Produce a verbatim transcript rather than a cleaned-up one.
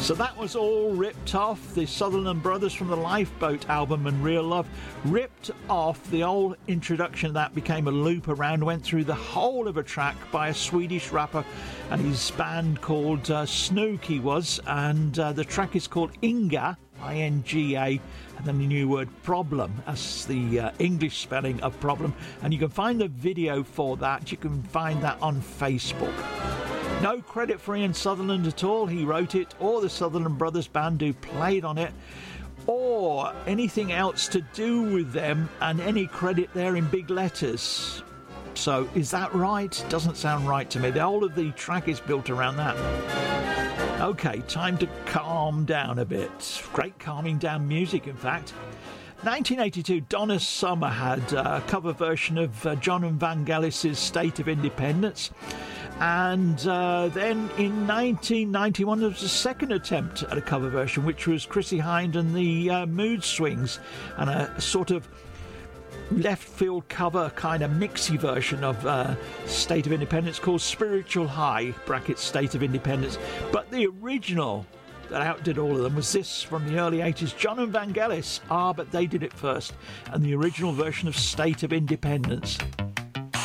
So that was all ripped off. The Sutherland Brothers from the Lifeboat album and Real Love ripped off the old introduction. That became a loop around, went through the whole of a track by a Swedish rapper and his band called uh, Snook he was, and uh, the track is called Inga, I N G A, and then the new word problem. That's the uh, English spelling of problem, and you can find the video for that. You can find that on Facebook. No credit for Ian Sutherland at all. He wrote it, or the Sutherland Brothers band who played on it, or anything else to do with them, and any credit there in big letters. So is that right? Doesn't sound right to me. The whole of the track is built around that. Okay, time to calm down a bit. Great calming down music, in fact. nineteen eighty-two, Donna Summer had a cover version of uh, John Vangelis' State of Independence. And uh, then in nineteen ninety-one, there was a second attempt at a cover version, which was Chrissie Hynde and the uh, Mood Swings, and a sort of left field cover kind of mixy version of uh, State of Independence called Spiritual High, bracket State of Independence. But the original that outdid all of them was this from the early eighties, John and Vangelis. Ah, but they did it first, and the original version of State of Independence.